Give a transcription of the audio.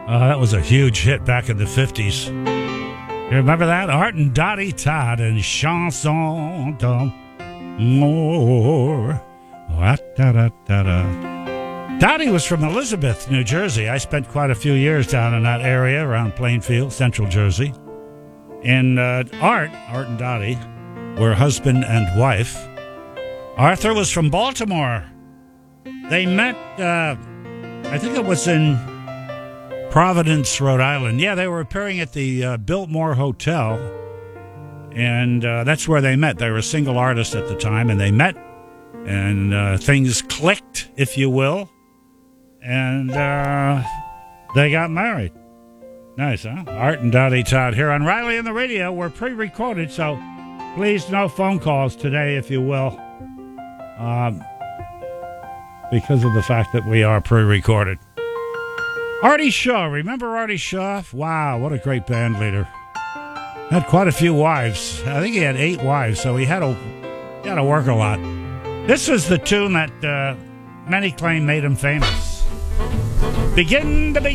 That was a huge hit back in the 50s. You remember that? Art and Dottie Todd and Chanson d'Amour. Dottie was from Elizabeth, New Jersey. I spent quite a few years down in that area around Plainfield, Central Jersey. And Art and Dottie were husband and wife. Arthur was from Baltimore. They met, I think it was in Providence, Rhode Island. Yeah, they were appearing at the Biltmore Hotel, and that's where they met. They were single artists at the time, and they met, and things clicked, if you will, and they got married. Nice, huh? Art and Dottie Todd here on Riley and the Radio. We're pre-recorded, so please no phone calls today, if you will, because of the fact that we are pre-recorded. Artie Shaw, remember Artie Shaw? Wow, what a great band leader. Had quite a few wives. I think he had 8 wives, so he had to work a lot. This was the tune that many claim made him famous. Begin to be